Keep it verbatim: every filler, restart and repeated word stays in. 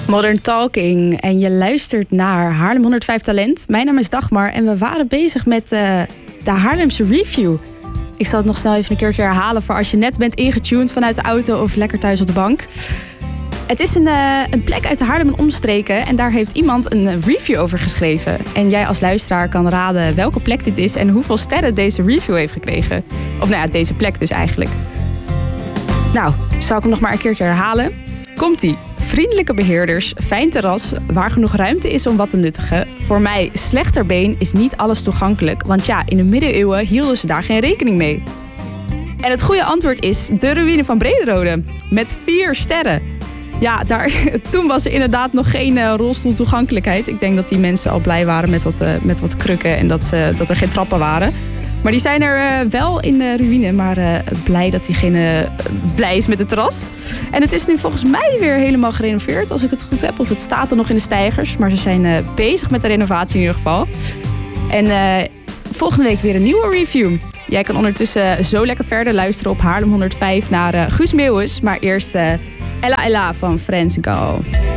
Modern Talking en je luistert naar Haarlem honderdvijf Talent. Mijn naam is Dagmar en we waren bezig met uh, de Haarlemse review. Ik zal het nog snel even een keertje herhalen voor als je net bent ingetuned vanuit de auto of lekker thuis op de bank. Het is een, uh, een plek uit de Haarlem en omstreken en daar heeft iemand een review over geschreven. En jij als luisteraar kan raden welke plek dit is en hoeveel sterren deze review heeft gekregen. Of nou ja, deze plek dus eigenlijk. Nou, zal ik hem nog maar een keertje herhalen? Komt-ie. Vriendelijke beheerders, fijn terras, waar genoeg ruimte is om wat te nuttigen. Voor mij, Slechterbeen is niet alles toegankelijk, want ja, in de middeleeuwen hielden ze daar geen rekening mee. En het goede antwoord is de ruïne van Brederode, met vier sterren. Ja, daar, toen was er inderdaad nog geen uh, rolstoeltoegankelijkheid. Ik denk dat die mensen al blij waren met wat, uh, met wat krukken en dat, ze, dat er geen trappen waren. Maar die zijn er uh, wel in de ruïne, maar uh, blij dat diegene uh, blij is met het terras. En het is nu volgens mij weer helemaal gerenoveerd, als ik het goed heb. Of het staat er nog in de steigers, maar ze zijn uh, bezig met de renovatie in ieder geval. En uh, volgende week weer een nieuwe review. Jij kan ondertussen zo lekker verder luisteren op Haarlem honderdvijf naar uh, Guus Meeuwis. Maar eerst uh, Ella Ella van Friends Go.